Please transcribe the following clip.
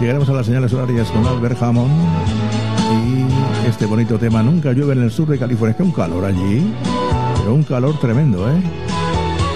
Llegaremos a las señales horarias con Albert Hammond y este bonito tema Nunca llueve en el sur de California. Es que un calor allí, pero un calor tremendo, ¿eh?